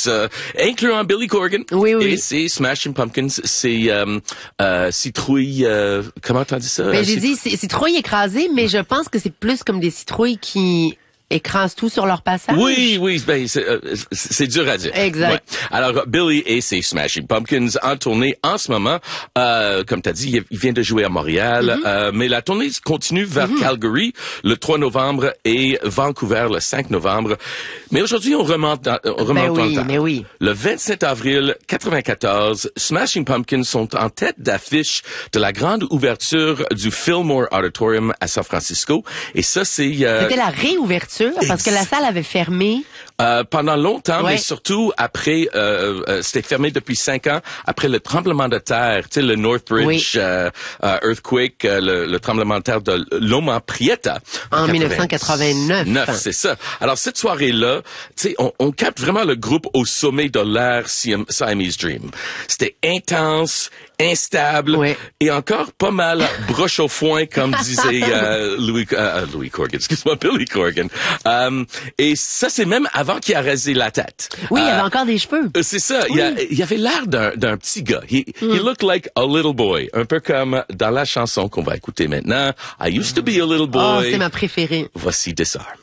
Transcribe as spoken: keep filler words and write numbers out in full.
tous, euh, incluant Billy Corgan. Oui, oui. Et c'est Smashing Pumpkins, c'est euh, euh, citrouille, euh, comment t'as dit ça? Ben, j'ai Cit- dit c'est citrouilles écrasées, mais je pense que c'est plus comme des citrouilles qui écrasent tout sur leur passage. Oui, oui, ben, c'est, euh, c'est dur à dire. Exact. Ouais. Alors, Billy et ses Smashing Pumpkins en tournée en ce moment. Euh, comme tu as dit, il vient de jouer à Montréal, mm-hmm. euh, mais la tournée continue vers mm-hmm. Calgary le trois novembre et Vancouver le cinq novembre. Mais aujourd'hui, on remonte dans, on remonte ben dans oui, le temps. Mais oui. Le vingt-sept avril quatre-vingt-quatorze, Smashing Pumpkins sont en tête d'affiche de la grande ouverture du Fillmore Auditorium à San Francisco. Et ça, c'est... Euh, C'était la réouverture. Parce que la salle avait fermé. Euh, pendant longtemps, ouais. mais surtout après, euh, euh, c'était fermé depuis cinq ans, après le tremblement de terre, tu sais, le Northbridge oui. euh, euh, earthquake, euh, le, le tremblement de terre de Loma Prieta. En, en dix-neuf cent quatre-vingt-neuf. Neuf, c'est ça. Alors, cette soirée-là, tu sais, on, on capte vraiment le groupe au sommet de l'ère Siamese Dream. C'était intense, instable, ouais. et encore pas mal broche au foin, comme disait euh, Louis, euh, Louis Corgan, excuse-moi, Billy Corgan. Um, et ça, c'est même avant qu'il a rasé la tête. Oui, il y euh, avait encore des cheveux. C'est ça. Oui. Il, a, il avait l'air d'un, d'un petit gars. He, mm. he looked like a little boy. Un peu comme dans la chanson qu'on va écouter maintenant. I used to be a little boy. Oh, c'est ma préférée. Voici Disarm.